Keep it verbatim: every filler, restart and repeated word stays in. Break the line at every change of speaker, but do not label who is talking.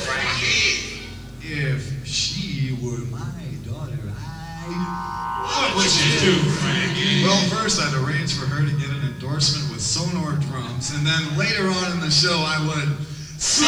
Frankie!
If she were my daughter, I...
What would you do, Frankie?
Well, first I'd arrange for her to get an endorsement with Sonor Drums, and then later on in the show I would...